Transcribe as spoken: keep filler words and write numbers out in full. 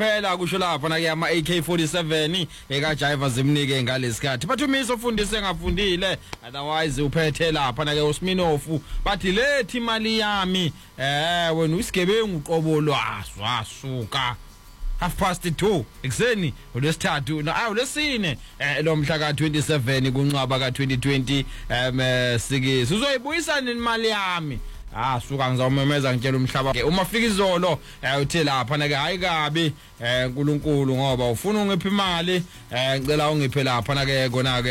phela kusho lapha na ke ama A K forty-seven eka Jive zimnike ngalesikhathi bathumiso ufundise engafundile otherwise uphethe lapha na ke uSminofu bathi lethi imali yami eh wena usigebengu uqobo lwaswa suka half past two ekseni olesithathu na awu lesine lo mhla ka twenty-seven kuncwaba ka twenty twenty em sike sizoyibuyisana imali yami ah suka ngizawumemeza ngitshela umhlaba ke uma fika izolo uthe lapha na ke hayi kabi uNkulunkulu ngoba ufuna ungiphe imali ngicela ungiphe lapha na ke kona ke